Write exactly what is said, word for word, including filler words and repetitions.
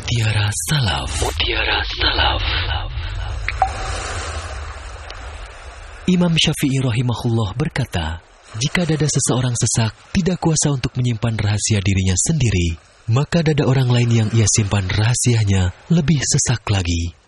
Mutiara Salaf. Mutiara Salaf. Imam Syafi'i rahimahullah berkata, jika dada seseorang sesak, tidak kuasa untuk menyimpan rahasia dirinya sendiri, maka dada orang lain yang ia simpan rahasianya lebih sesak lagi.